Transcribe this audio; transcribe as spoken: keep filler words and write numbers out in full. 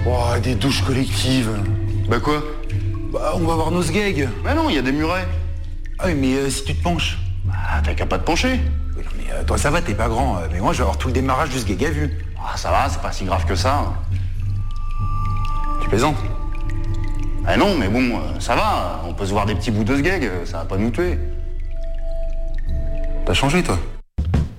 Oh, des douches collectives. Bah quoi? Bah, on va voir nos sgegs. Bah non, il y a des murets. Ah oui, mais euh, si tu te penches. Bah t'as qu'à pas te pencher. Oui, non, mais euh, toi, ça va, t'es pas grand. euh, mais moi, je vais avoir tout le démarrage du sgeg à vue. Ah ça va, c'est pas si grave que ça. Tu plaisantes? Ah non, mais bon, euh, ça va, on peut se voir des petits bouts de sgeg, ça va pas nous tuer. T'as changé, toi?